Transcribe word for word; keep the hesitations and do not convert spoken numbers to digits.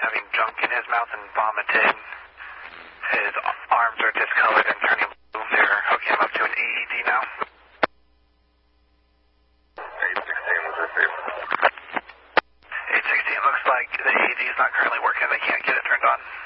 having junk in his mouth and vomiting. His arms are discolored and turning blue. They're hooking him up to an A E D now. eight sixteen was received. eight sixteen looks like the A E D is not currently working. They can't get it turned on.